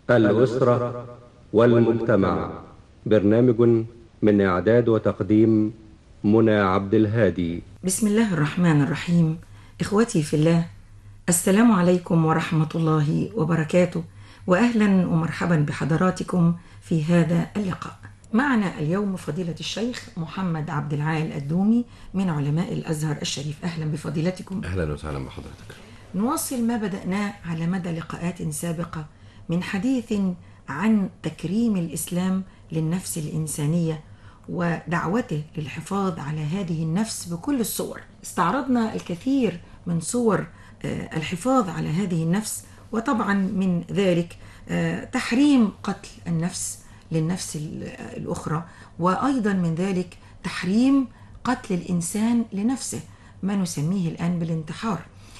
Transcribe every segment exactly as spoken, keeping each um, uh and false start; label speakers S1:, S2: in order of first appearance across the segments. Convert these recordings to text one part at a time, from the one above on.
S1: الأسرة والمجتمع. برنامج من إعداد وتقديم منى عبد الهادي.
S2: بسم الله الرحمن الرحيم. إخوتي في الله، السلام عليكم ورحمة الله وبركاته، وأهلا ومرحبا بحضراتكم في هذا اللقاء. معنا اليوم فضيلة الشيخ محمد عبد العال الدومي من علماء الأزهر الشريف. أهلا بفضيلتكم.
S3: أهلا وسهلا بحضرتك.
S2: نواصل ما بدأناه على مدى لقاءات سابقة من حديث عن تكريم الإسلام للنفس الإنسانية ودعوته للحفاظ على هذه النفس بكل الصور. استعرضنا الكثير من صور الحفاظ على هذه النفس، وطبعا من ذلك تحريم قتل النفس للنفس الأخرى، وأيضا من ذلك تحريم قتل الإنسان لنفسه، ما نسميه الآن بالانتحار.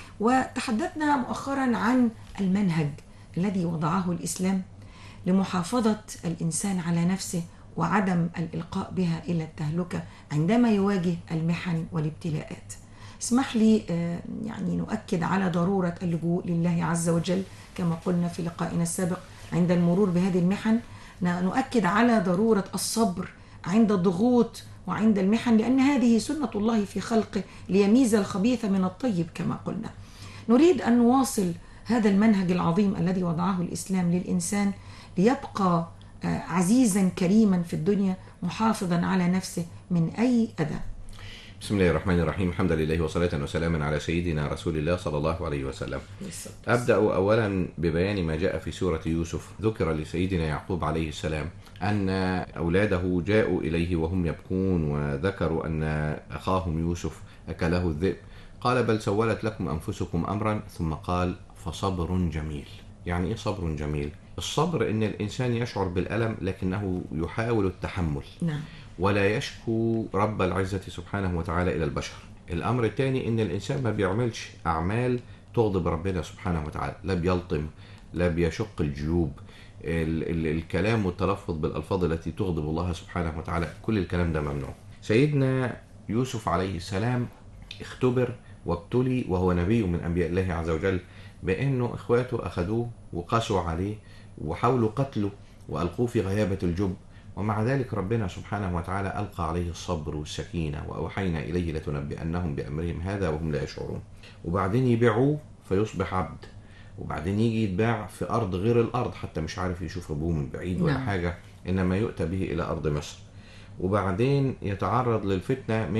S2: وتحدثنا مؤخرا عن المنهج الذي وضعه الإسلام لمحافظة الإنسان على نفسه وعدم الإلقاء بها إلى التهلكة عندما يواجه المحن والابتلاءات. اسمح لي يعني نؤكد على ضرورة اللجوء لله عز وجل كما قلنا في لقائنا السابق عند المرور بهذه المحن. نؤكد على ضرورة الصبر عند الضغوط وعند المحن، لأن هذه سنة الله في خلقه ليميز الخبيث من الطيب كما قلنا. نريد أن نواصل هذا المنهج العظيم الذي وضعه الإسلام للإنسان ليبقى عزيزا كريما في الدنيا، محافظا على نفسه من أي أذى.
S3: بسم الله الرحمن الرحيم. الحمد لله وصلاة وسلاما على سيدنا رسول الله صلى الله عليه وسلم. أبدأ أولا ببيان ما جاء في سورة يوسف. ذكر لسيدنا يعقوب عليه السلام أن أولاده جاءوا إليه وهم يبكون، وذكروا أن أخاهم يوسف أكله الذئب. قال بل سولت لكم أنفسكم أمرا، ثم قال فصبر جميل. يعني إيه صبر جميل؟ الصبر إن الإنسان يشعر بالألم لكنه يحاول التحمل،
S2: نعم،
S3: ولا يشكو رب العزة سبحانه وتعالى إلى البشر. الأمر الثاني إن الإنسان ما بيعملش أعمال تغضب ربنا سبحانه وتعالى، لا بيلطم، لا بيشق الجيوب، ال- ال- الكلام والتلفظ بالألفاظ التي تغضب الله سبحانه وتعالى، كل الكلام ده ممنوع. سيدنا يوسف عليه السلام اختبر وابتلي وهو نبي من أنبياء الله عز وجل، بأنه إخواته أخذوه وقاسوا عليه وحاولوا قتله وألقوه في غيابة الجب، ومع ذلك ربنا سبحانه وتعالى ألقى عليه الصبر والسكينة، وأوحينا إليه لتنبئنهم بأمرهم هذا وهم لا يشعرون. وبعدين يبيعوه فيصبح عبد، وبعدين يجي يتباع في أرض غير الأرض، حتى مش عارف يشوف أبوه من بعيد ولا
S2: نعم.
S3: حاجة، إنما يؤتى به إلى أرض مصر. وبعدين يتعرض للفتنة